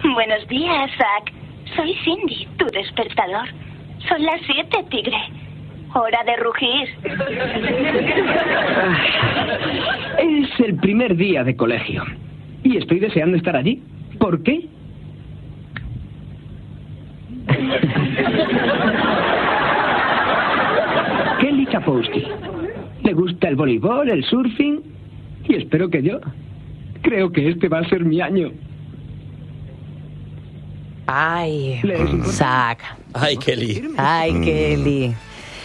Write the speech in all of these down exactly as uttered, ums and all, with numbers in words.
Buenos días, Zack. Soy Cindy, tu despertador. Son las siete, tigre. Hora de rugir. Es el primer día de colegio. Y estoy deseando estar allí. ¿Por qué? Kelly Kapowski. Le gusta el voleibol, el surfing. Y espero que yo. Creo que este va a ser mi año. Ay, Zack. Ay, Kelly. Ay, Kelly.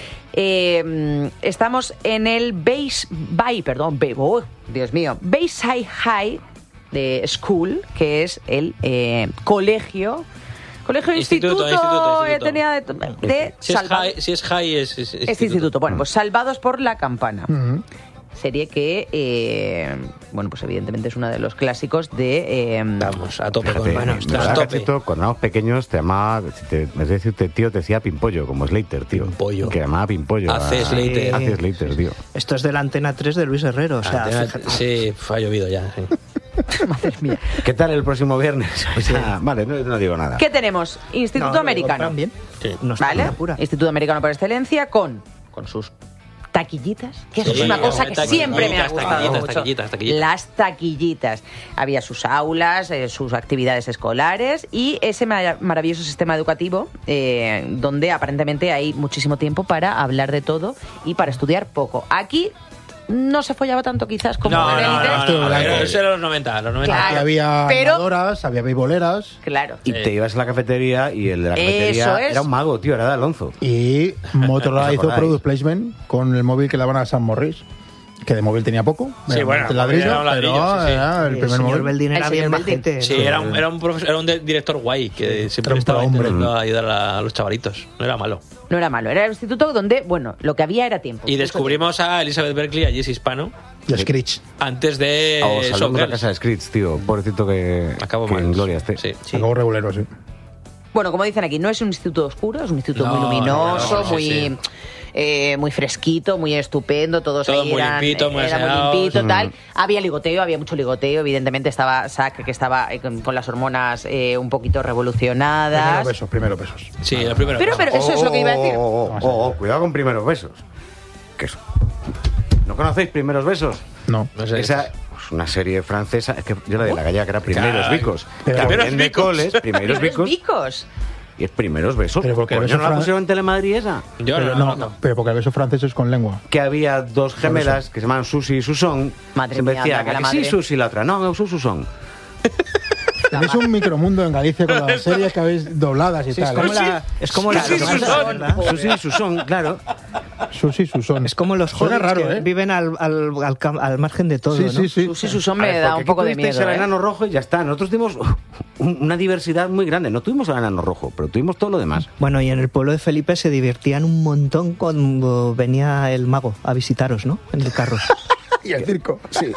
Eh, estamos en el Base Bay, perdón, Bay, oh, Dios mío, Bayside High de School, que es el eh, colegio. Colegio instituto, instituto, instituto, instituto. Tenía de, de si, es high, si es high es, es, es instituto. Es instituto. Bueno, pues Salvados por la Campana. Uh-huh. Serie que, eh, bueno, pues evidentemente es uno de los clásicos de... Eh, Vamos, a tope. Fíjate, con manos, a tope. Cachito, cuando éramos pequeños te llamaba, si te, en vez de decirte tío, te decía Pimpollo, como Slater, tío. Pimpollo. Que llamaba Pimpollo. Hace Slater. Hace Slater, tío. Esto es de la Antena tres de Luis Herrero, o sea... Antena, sí, ha llovido ya, sí. Madre mía. ¿Qué tal el próximo viernes? O sea, vale, no, no digo nada. ¿Qué tenemos? Instituto no, Americano. Bien. Sí. ¿Vale? Instituto Americano por excelencia con, con sus taquillitas, que eso sí, es una cosa que siempre me ha gustado taquillitas, mucho. Taquillitas, taquillitas. Las taquillitas. Había sus aulas, eh, sus actividades escolares y ese mar- maravilloso sistema educativo eh, donde aparentemente hay muchísimo tiempo para hablar de todo y para estudiar poco. Aquí no se follaba tanto quizás como no, en el no, no, no, no, pero eso era los noventa, los noventa. Claro, Aquí había pero... nadadoras, había beisboleras. Claro. Y te ibas a la cafetería y el de la cafetería Eso es. era un mago, tío, era de Alonso. Y Motorola hizo ¿Acordáis? product placement con el móvil que le daban a Sam Morris, que de móvil tenía poco. Sí, bueno, el ladrillo, era un ladrillo, pero sí, sí. era el El primer señor móvil. Beldín era El bien señor Beldín. majete. Sí, era un, era un profesor, era un de- director guay que siempre Era estaba un hombre. intentando ayudar a los chavalitos. No era malo. No era malo, era el instituto donde, bueno, lo que había era tiempo. Y descubrimos a Elizabeth Berkley, a Jess Hispano, Y Screech. antes de O salimos Showgirls. a la casa de Screech, tío. Pobrecito que, Acabo que mal. en gloria esté. Sí. Sí. Acabó regulero, sí. Bueno, como dicen aquí, no es un instituto oscuro, es un instituto No, muy luminoso, no, no, sí, muy... sí. Eh, muy fresquito, muy estupendo, todos Todo ahí muy eran, limpito, muy era muy aseados. limpito, Mm. tal. Había ligoteo, había mucho ligoteo, evidentemente estaba Zack, que estaba eh, con, con las hormonas eh, un poquito revolucionadas. Primeros besos, primeros besos. Sí, el primero. Pero, pero eso es lo que iba a decir. Oh, oh, oh, oh, cuidado con primeros besos. ¿Qué es? ¿No conocéis Primeros Besos? No. No sé. Esa es una serie francesa. Es que yo la de la gallega que era Primeros Claro. Bicos. Pero- También Primeros de Bicos. coles, Primeros Bicos. Bicos. Y es Primeros Besos. Pero porque Coño, beso ¿no la fran- pusieron en Telemadrid esa? Yo pero, no, no, no, no. pero porque el beso francés es con lengua. Que había dos gemelas que se llaman Susi y Susón. Madre Siempre mía, decía anda, que la sí, madre. Susi la otra. No, Susi Susón. Tenéis un micromundo en Galicia con las series que habéis dobladas y Sí, es tal. como la, es como la Sí, sí, romance, Susón. ¿verdad? Susi y Susón, claro. Susi, Susón. Es como los Suena hobbits raro, que ¿eh? viven al, al, al, cam- al margen de todo, Sí, ¿no? sí, sí. Susi Susón A me ver, da porque un poco aquí de tuvisteis miedo. el ¿eh? enano rojo y ya está. Nosotros tuvimos un- una diversidad muy grande. No tuvimos el enano rojo, pero tuvimos todo lo demás. Bueno, y en el pueblo de Felipe se divertían un montón cuando venía el mago a visitaros, ¿no? En el carro. Y el circo. Sí.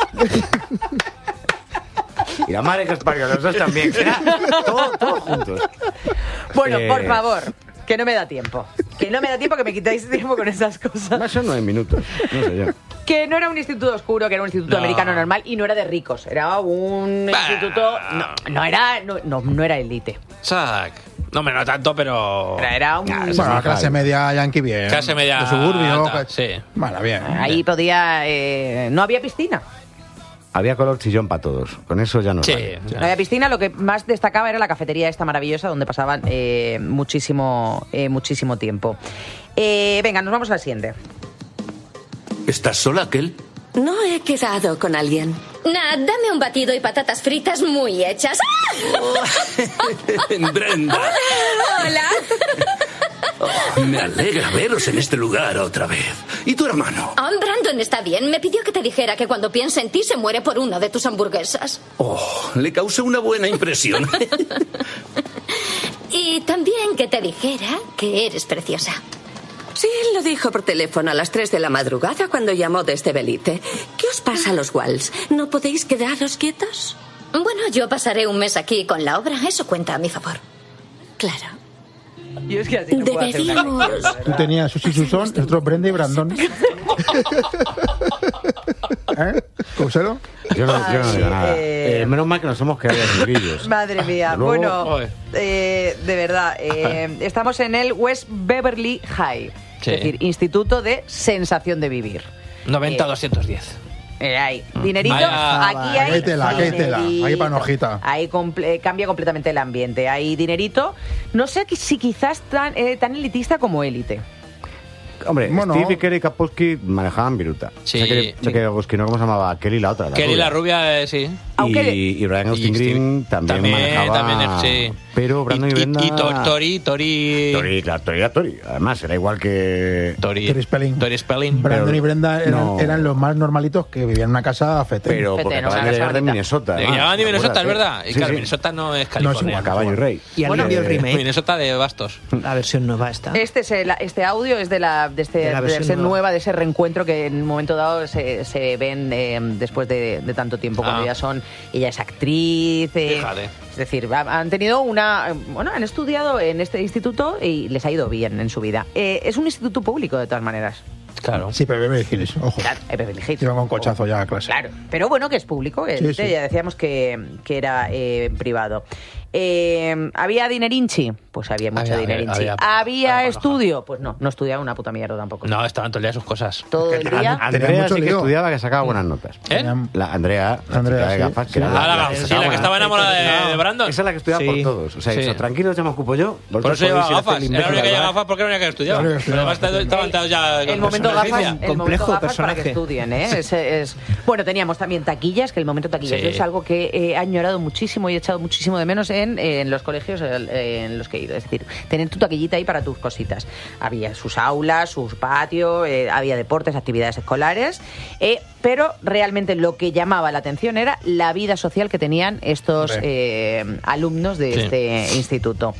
Y la madre que os parió, los dos también. Era todo, todo juntos. Bueno, Eh, por favor, que no me da tiempo. Que no me da tiempo, que me quitáis tiempo con esas cosas. Más son nueve minutos. No sé yo. Que no era un instituto oscuro, que era un instituto No. americano normal y no era de ricos. Era un Bah. instituto... No, no era no, no, no era élite. Zack. No, me no tanto, pero... Era, era un... Ah, Bueno, sí, clase claro. media yankee bien. Clase media De suburbio. alta, que- sí. Bueno, bien. Ahí podía... eh, no había piscina. Había color chillón para todos. Con eso ya no Sí. vale. No había piscina, lo que más destacaba era la cafetería esta maravillosa donde pasaban eh, muchísimo, eh, muchísimo tiempo. Eh, venga, nos vamos al siguiente. ¿Estás sola, Kel? No he quedado con alguien. Nah, dame un batido y patatas fritas muy hechas. Brenda, ¡Hola! me alegra veros en este lugar otra vez. ¿Y tu hermano? Oh, Brandon está bien. Me pidió que te dijera que cuando piensa en ti se muere por una de tus hamburguesas. Oh, le causé una buena impresión. Y también que te dijera que eres preciosa. Sí, lo dijo por teléfono a las tres de la madrugada cuando llamó desde Belite. ¿Qué os pasa a los Walls? ¿No podéis quedaros quietos? Bueno, yo pasaré un mes aquí con la obra. Eso cuenta a mi favor. Claro. Yo es que así no puedo hacer una- Deberíamos... Tú tenías Susi Susón, nosotros Brenda y Brandon. ¿Eh? ¿Couselo? Yo no, yo no digo Ay, nada. eh. Eh, menos mal que nos hemos quedado en grillos. Madre mía. Luego- Bueno, Joder. eh, de verdad, eh, estamos en el West Beverly High, Sí. es decir, Instituto de Sensación de Vivir. noventa Eh, doscientos diez. Eh, hay dinerito, Vaya. aquí hay Aquí hay tela, aquí hay tela, dinerito. hay panojita. Ahí comple- cambia completamente el ambiente. Hay dinerito. No sé si quizás tan, eh, tan elitista como élite. Hombre, Bueno. Steve y Kerry Kapowski manejaban viruta. Sí. Sé que, sé que Kapowski, ¿no? ¿Cómo se llamaba? Kelly la otra. La Kelly rubia. la rubia, eh, sí. Aunque- Y, y Brian Austin y Green Steve- también, también- manejaba... también es- sí. Pero Brandon y, y, Brenda... y, y To- Tori, Tori... Tori, claro, Tori era Tori. Además, era igual que... Tori, Tori Spelling. Tori Spelling. Brandon Pero- y Brenda eran, no. eran los más normalitos que vivían en una casa fetén. Pero porque Fete, no, acaban una de casa llegar de bonita. Minnesota. De- además, Llegaban de Minnesota, es acuérdate. verdad. Y Sí, claro, sí. Minnesota no es No, California. sí, Caballo y rey. ¿Y alguien Eh, vio el remake? Minnesota de bastos. La versión nueva está. Este, es el- este audio es de, la, de, este, De la de versión ser nueva. nueva, de ese reencuentro que en un momento dado se, se ven eh, después de, de tanto tiempo, cuando Ah. ya son, ella es actriz. eh, Fíjate. es decir, ha- han tenido una. Bueno, han estudiado en este instituto y les ha ido bien en su vida. Eh, es un instituto público, de todas maneras. Claro. Sí, pero Beverly Hills, ojo. Claro, es Beverly Hills. Iban con cochazo ya a clase. Claro, pero bueno, que es público. eh, Sí, sí. Ya decíamos que, que era eh, privado. Eh, ¿Había dinerinchi? Pues había mucho Había- había- dinerinchi. había- ¿Había, había estudio? Pues no, no estudiaba una puta mierda tampoco. No, estaban todo el día sus cosas. Todo el día. Andrea mucho sí que lío. estudiaba, que sacaba buenas notas. ¿Eh? La Andrea, la Andrea, chica de sí, gafas, sí. que era Ah, la la gafa, sí, la que estaba enamorada de, de Brandon. Esa es la que estudiaba Sí. por todos. O sea, Sí. eso, tranquilos, ya me ocupo yo. Por Vosotros eso llevaba podéis ir a hacer gafas. Era la limpieza única que al llevaba bar. gafas porque era la única que estudiaba. La única que Además, estudiaba. estaban todos ya El con momento su gafas, emergencia. el momento Complejo gafas para que personaje. estudien, ¿eh? Es, es- Bueno, teníamos también taquillas, que el momento taquillas Sí. es algo que he añorado muchísimo y he echado muchísimo de menos en, en los colegios eh, en los que he ido. Es decir, tener tu taquillita ahí para tus cositas. Había sus aulas, sus patios, eh, había deportes, actividades escolares, eh, pero realmente lo que llamaba la atención era la vida social que tenían estos Hombre. eh, alumnos de Sí. este instituto.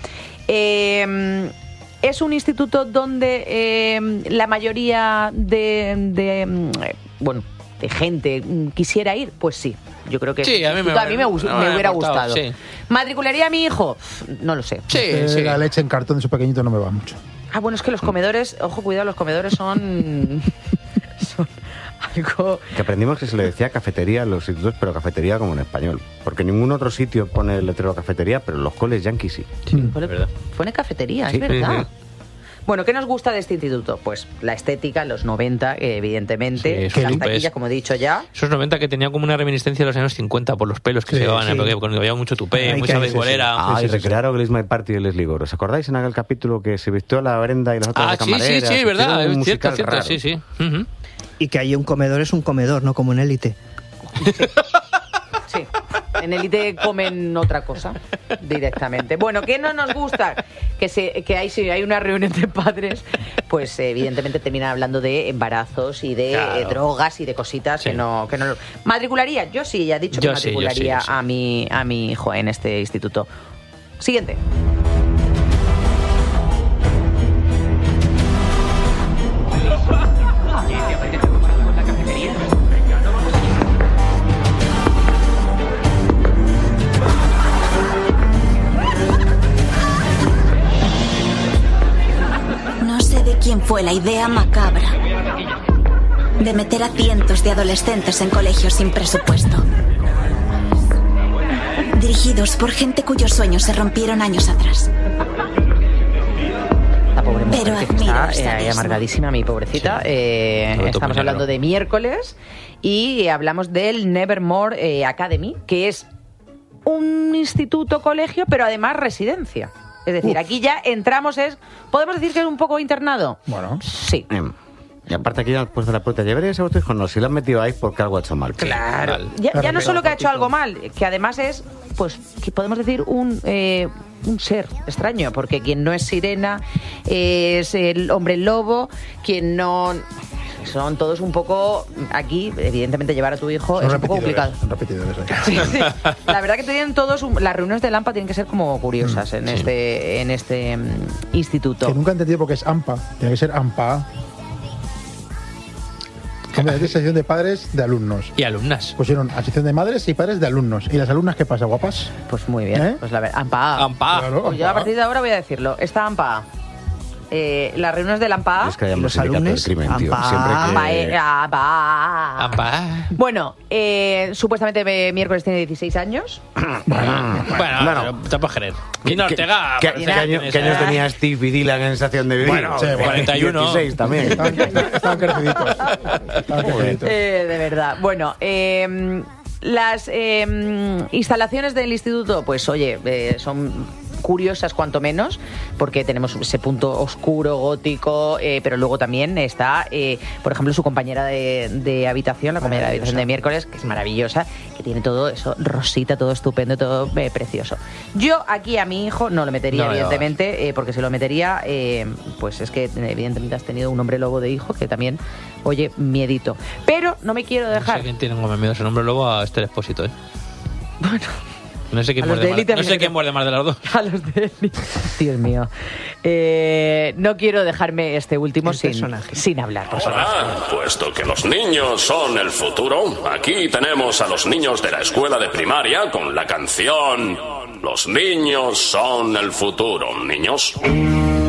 Eh, es un instituto donde eh, la mayoría de, de, mm, eh, bueno, de gente mm, quisiera ir, pues sí. Yo creo que Sí, ese a mí me- instituto a mí me, gus- me me ha hubiera gustado, gustado. sí. ¿Matricularía a mi hijo? No lo sé. Sí, Eh, sí. La leche en cartón de su pequeñito no me va mucho. Ah, bueno, es que los comedores, ojo, cuidado, los comedores son, son algo... Que aprendimos que se le decía cafetería en los institutos, pero cafetería como en español. Porque ningún otro sitio pone el letrero cafetería, pero los coles yankees sí. Pone, verdad. pone cafetería, Sí, es verdad. sí, sí. Bueno, ¿qué nos gusta de este instituto? Pues la estética, los noventa, eh, evidentemente. Sí, las eso taquillas, es. como he dicho ya. Esos noventa que tenía como una reminiscencia de los años cincuenta por los pelos que Sí, se llevaban, sí. porque cuando había mucho tupé, Ay, mucha que- beisbolera. Ah, sí, y sí, sí. recrearon Glaze My Party de Leslie Gore. ¿Os acordáis en aquel capítulo que se vistió la Brenda y las otras Ah, de sí, sí, camareras? sí, Hicieron verdad, un es cierto, musical cierto, raro. sí, sí. Ujú. Y que ahí un comedor es un comedor, no como en élite. Sí. En élite comen otra cosa directamente. Bueno, ¿qué no nos gusta? Que, se, que hay, si hay una reunión de padres, pues evidentemente terminan hablando de embarazos y de Claro. eh, drogas y de cositas Sí. que no que no lo- ¿Matricularía? Yo sí, ya he dicho Yo que sí, yo sí, matricularía yo sí. a mi a mi hijo en este instituto. Siguiente. No sé de quién fue la idea macabra de meter a cientos de adolescentes en colegios sin presupuesto. Dirigidos por gente cuyos sueños se rompieron años atrás. La pobre mujer Pero que admiro está esta eh, misma. amargadísima, mi pobrecita. Eh, Sobre todo estamos Piñero. hablando de miércoles y hablamos del Nevermore eh, Academy, que es un instituto, colegio, pero además residencia. Es decir, aquí ya entramos, es ¿podemos decir que es un poco internado? Bueno. Sí. Em, Y aparte aquí ya después de la puerta, ¿llevaríais a vuestro hijo? No, si lo han metido ahí porque algo ha hecho mal. Claro. Vale. Ya, ya Claro, no pero solo que ha hecho poquito. algo mal, que además es, pues, que podemos decir un, eh, un ser extraño, porque quien no es sirena es el hombre lobo, quien no... Son todos un poco... Aquí, evidentemente, llevar a tu hijo Son es un poco repetidores, complicado. son repetidores ahí. Sí, sí. La verdad que tienen todos... un- Las reuniones de Lampa tienen que ser como curiosas en este, en este mm, instituto. Que nunca he entendido por qué es AMPA. Tiene que ser AMPA. Hombre, es de sección de padres de alumnos. Y alumnas. Pusieron asociación de madres y padres de alumnos. ¿Y las alumnas qué pasa, guapas? Pues muy bien. ¿Eh? Pues la verdad, AMPA. Ampa. Claro. Pues yo a partir de ahora voy a decirlo. Está AMPA. eh, las reuniones del AMPA. Es que hay los sindicato del alumnos, crimen, tío. AMPA. Siempre AMPA, que... eh, AMPA. Ampa. Bueno, eh, supuestamente eh, miércoles tiene dieciséis años. Bueno, Bueno. pero te puedes creer. Gina Ortega. ¿Qué, parece qué que año- tienes qué años edad. tenía Steve y Dylan en Estación de Vivir? Bueno, sí, cuarenta y uno. dieciséis también. Estaban, estaban creciditos. Estaban creciditos. Eh, de verdad. Bueno, eh, las eh, instalaciones del instituto, pues oye, eh, son curiosas cuanto menos, porque tenemos ese punto oscuro, gótico, eh, pero luego también está, eh, por ejemplo, su compañera de, de habitación, la compañera de habitación de miércoles, que es maravillosa, que tiene todo eso, rosita, todo estupendo, todo eh, precioso. Yo aquí a mi hijo no lo metería, No, evidentemente, eh, porque si lo metería, eh, pues es que evidentemente has tenido un hombre lobo de hijo, que también, oye, miedito. Pero no me quiero No sé dejar... quién tiene como miedo ese nombre luego a este Expósito, ¿eh? Bueno... No sé quién A los muerde de más. élite No sé también. quién muerde más de las dos. A los de élite. Dios mío. Eh, no quiero dejarme este último El sin, personaje. sin hablar. por favor. Hola, puesto que los niños son el futuro, aquí tenemos a los niños de la escuela de primaria con la canción Los niños son el futuro, niños.